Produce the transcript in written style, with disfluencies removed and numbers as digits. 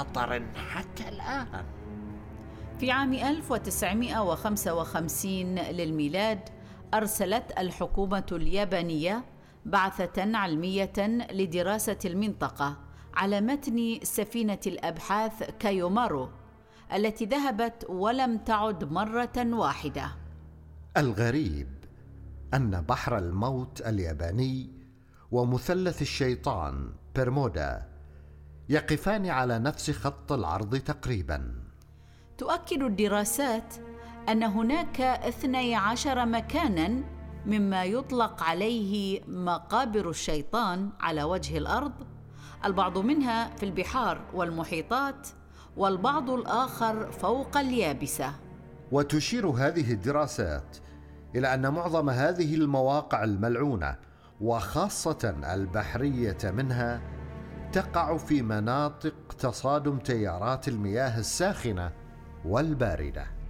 خطر حتى الآن. في عام 1955 للميلاد أرسلت الحكومة اليابانية بعثة علمية لدراسة المنطقة على متن سفينة الأبحاث كايومارو التي ذهبت ولم تعد مرة واحدة. الغريب أن بحر الموت الياباني ومثلث الشيطان برمودا يقفان على نفس خط العرض تقريبا. تؤكد الدراسات أن هناك 12 مكانا مما يطلق عليه مقابر الشيطان على وجه الأرض، البعض منها في البحار والمحيطات والبعض الآخر فوق اليابسة. وتشير هذه الدراسات إلى أن معظم هذه المواقع الملعونة وخاصة البحرية منها تقع في مناطق تصادم تيارات المياه الساخنة والباردة.